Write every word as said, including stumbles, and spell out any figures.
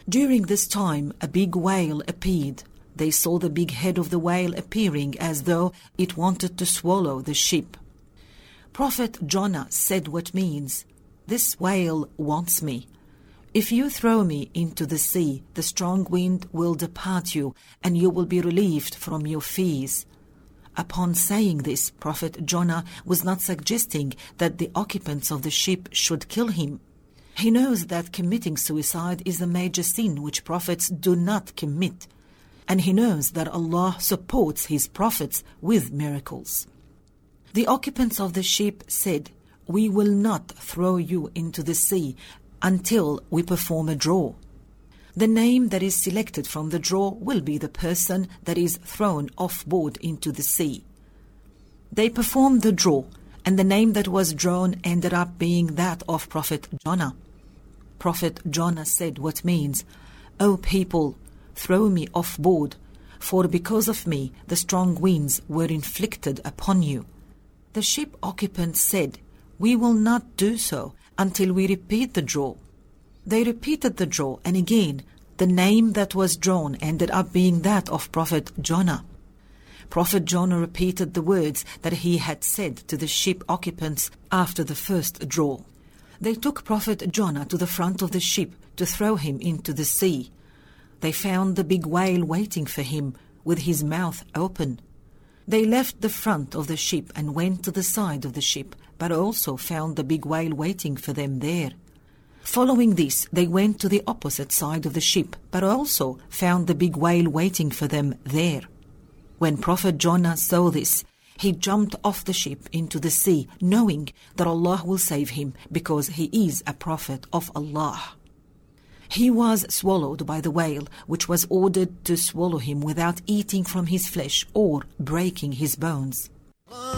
During this time, a big whale appeared. They saw the big head of the whale appearing as though it wanted to swallow the ship. Prophet Jonah said what means, "This whale wants me. If you throw me into the sea, the strong wind will depart you, and you will be relieved from your fears." Upon saying this, Prophet Jonah was not suggesting that the occupants of the ship should kill him. He knows that committing suicide is a major sin which prophets do not commit, and he knows that Allah supports His prophets with miracles. The occupants of the ship said, "We will not throw you into the sea until we perform a draw. The name that is selected from the draw will be the person that is thrown off board into the sea." They performed the draw, and the name that was drawn ended up being that of Prophet Jonah. Prophet Jonah said what means, "O people, throw me off board, for because of me the strong winds were inflicted upon you." The ship occupants said, "We will not do so until we repeat the draw." They repeated the draw, and again the name that was drawn ended up being that of Prophet Jonah. Prophet Jonah repeated the words that he had said to the ship occupants after the first draw. They took Prophet Jonah to the front of the ship to throw him into the sea. They found the big whale waiting for him with his mouth open. They left the front of the ship and went to the side of the ship, but also found the big whale waiting for them there. Following this, they went to the opposite side of the ship, but also found the big whale waiting for them there. When Prophet Jonah saw this, he jumped off the ship into the sea, knowing that Allah will save him because he is a prophet of Allah. He was swallowed by the whale, which was ordered to swallow him without eating from his flesh or breaking his bones.